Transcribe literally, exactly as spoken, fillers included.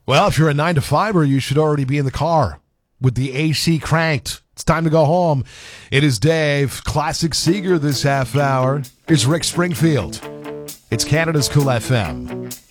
Well, if you're a nine to fiver, you should already be in the car with the A C cranked. It's time to go home. It is Dave. Classic Seeger this half hour. Here's Rick Springfield. It's Canada's Cool F M.